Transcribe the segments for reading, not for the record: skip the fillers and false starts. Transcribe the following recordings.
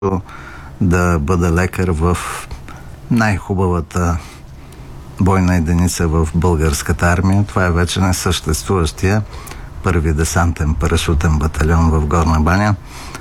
да бъда лекар в най-хубавата бойна единица в българската армия. Това е вече несъществуващия първи десантен парашутен батальон в Горна баня.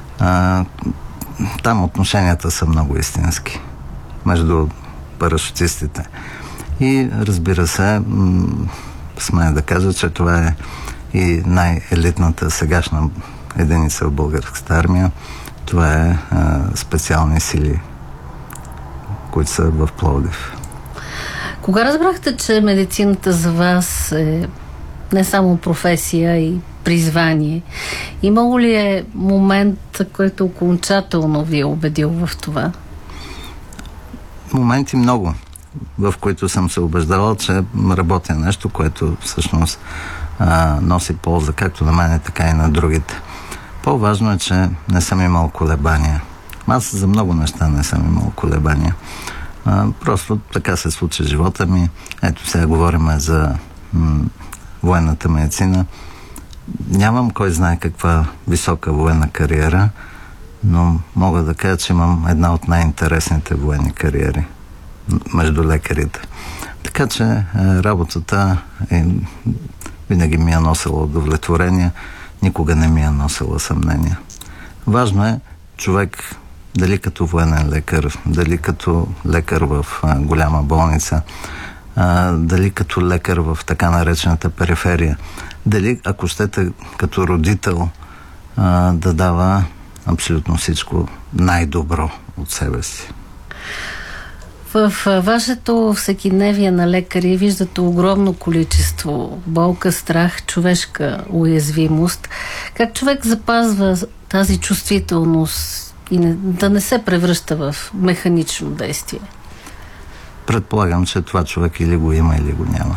Там отношенията са много истински между парашутистите. И разбира се, смея да кажа, че това е и най-елитната сегашна единица в българската армия. Това е специални сили, които са в Пловдив. Кога разбрахте, че медицината за вас е не само професия и призвание? Имало ли е момент, който окончателно ви е убедил в това? Моменти много, в които съм се убеждавал, че работя нещо, което всъщност носи полза както на мене, така и на другите. По-важно е, че не съм имал колебания. Аз за много неща не съм имал колебания. Просто така се случи живота ми. Ето сега говорим за военната медицина. Нямам кой знае каква висока военна кариера, но мога да кажа, че имам една от най-интересните военни кариери между лекарите. Така че работата винаги ми е носила удовлетворение, никога не ми е носила съмнение. Важно е човек, дали като военен лекар, дали като лекар в голяма болница, дали като лекар в така наречената периферия, дали, ако щете, като родител, да дава абсолютно всичко най-добро от себе си. В вашето всекидневие на лекари виждате огромно количество болка, страх, човешка уязвимост. Как човек запазва тази чувствителност и да не се превръща в механично действие? Предполагам, че това човек или го има, или го няма.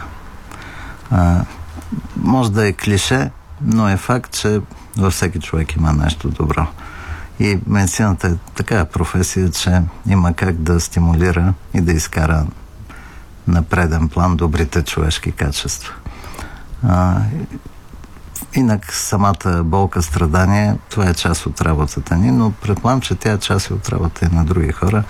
Може да е клише, но е факт, че във всеки човек има нещо добро. И медицината е такава професия, че има как да стимулира и да изкара на преден план добрите човешки качества. Инак самата болка, страдание, това е част от работата ни, но предполагам, че тя е част от работа и на други хора.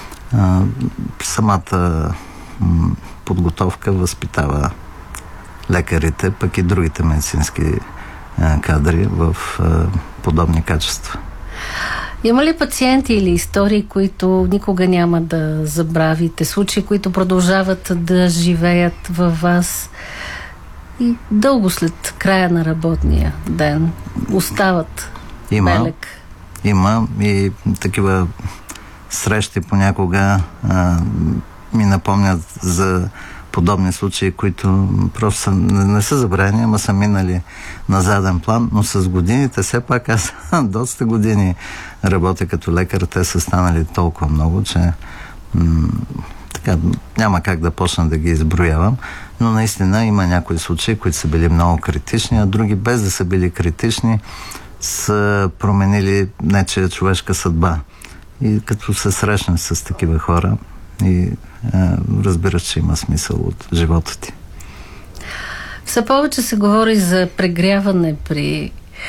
Самата подготовка възпитава лекарите, пък и другите медицински кадри в подобни качества. Има ли пациенти или истории, които никога няма да забравите? Случаи, които продължават да живеят във вас и дълго след края на работния ден остават белег? Има и такива срещи понякога ми напомнят за подобни случаи, които просто не са забравени, ама са минали на заден план, но с годините, все пак аз доста години работя като лекар, те са станали толкова много, че така, няма как да почна да ги изброявам, но наистина има някои случаи, които са били много критични, а други без да са били критични са променили нечия човешка съдба. И като се срещнеш с такива хора и разбираш, че има смисъл от живота ти. Все повече се говори за прегряване при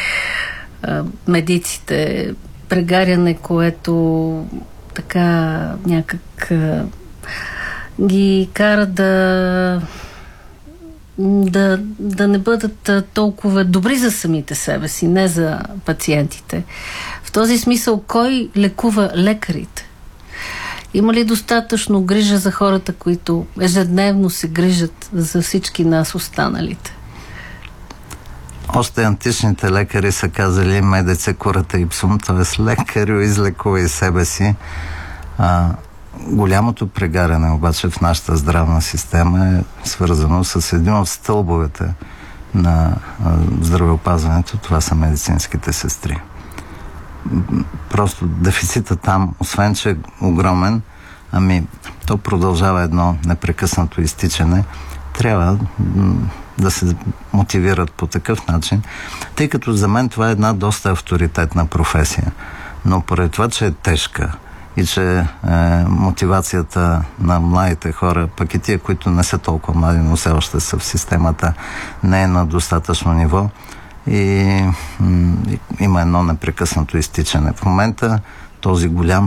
медиците, прегаряне, което така някак ги кара да не бъдат толкова добри за самите себе си, не за пациентите. В този смисъл, кой лекува лекарите? Има ли достатъчно грижа за хората, които ежедневно се грижат за всички нас останалите? Още античните лекари са казали медице курата ипсум, т.е. лекарю излекувай себе си. Голямото прегаряне обаче в нашата здравна система е свързано с един от стълбовете на здравеопазването. Това са медицинските сестри. Просто дефицита там, освен че е огромен, то продължава едно непрекъснато изтичане. Трябва да се мотивират по такъв начин, тъй като за мен това е една доста авторитетна професия. Но поради това, че е тежка и че мотивацията на младите хора, пък и тия, които не са толкова млади, но все още са в системата, не е на достатъчно ниво и има едно непрекъснато изтичане. В момента този голям